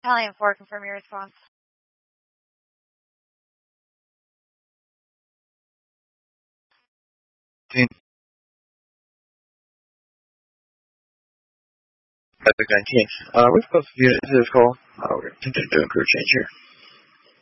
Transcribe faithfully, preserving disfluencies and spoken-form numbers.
Italian four, confirm your response. Team. Epic nineteen. Uh, we're supposed to unit to this call. Uh, we're attempting to do a crew change here.